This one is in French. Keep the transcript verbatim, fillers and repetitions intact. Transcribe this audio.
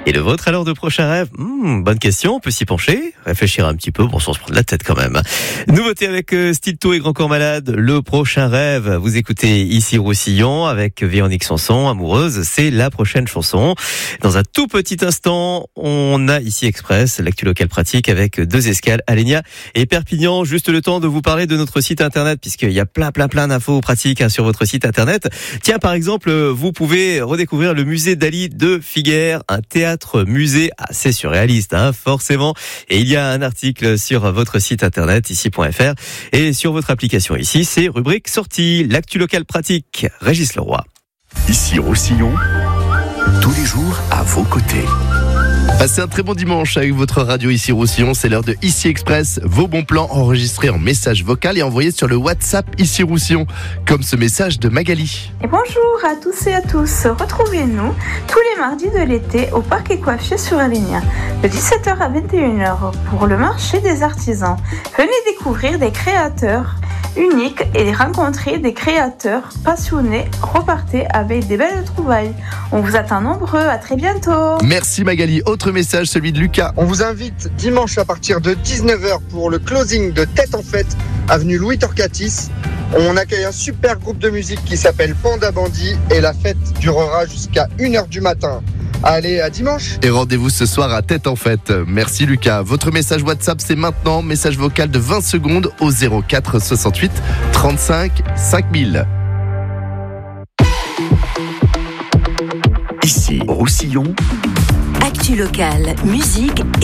Et le vôtre alors de prochain rêve? hmm, Bonne question, on peut s'y pencher, réfléchir un petit peu, bon sans se prendre la tête quand même. Nouveauté avec euh, Stilto et Grand Corps Malade, le prochain rêve. Vous écoutez ici Roussillon avec Véronique Sanson, Amoureuse, c'est la prochaine chanson. Dans un tout petit instant, on a ici Express, l'actu local pratique avec deux escales, Alenia et Perpignan. Juste le temps de vous parler de notre site internet, puisqu'il y a plein plein plein d'infos pratiques hein, sur votre site internet. Tiens, par exemple, vous pouvez redécouvrir le musée Dali de Figueres, un théâtre-musée assez surréaliste, hein, forcément. Et il y a un article sur votre site internet, ici point f r, et sur votre application ici, c'est rubrique sortie, l'actu local pratique. Régis Leroy. Ici Roussillon, tous les jours à vos côtés. Passez un très bon dimanche avec votre radio Ici Roussillon, c'est l'heure de Ici Express, vos bons plans enregistrés en message vocal et envoyés sur le WhatsApp Ici Roussillon, comme ce message de Magali. Et bonjour à tous et à tous, retrouvez-nous tous les mardis de l'été au Parc Écoiffier sur Alenia, de dix-sept heures à vingt et une heures pour le marché des artisans. Venez découvrir des créateurs uniques et rencontrer des créateurs passionnés. Repartez avec des belles trouvailles. On vous attend nombreux, à très bientôt. Merci Magali. Autre message, celui de Lucas. On vous invite dimanche à partir de dix-neuf heures pour le closing de Tête en Fête, avenue Louis Torcatis. On accueille un super groupe de musique qui s'appelle Panda Bandit et la fête durera jusqu'à une heure du matin. Allez, à dimanche. Et rendez-vous ce soir à Tête en Fête. Merci Lucas. Votre message WhatsApp, c'est maintenant. Message vocal de vingt secondes au zéro quatre soixante-huit trente-cinq cinq mille. Ici Roussillon. Actu locale, musique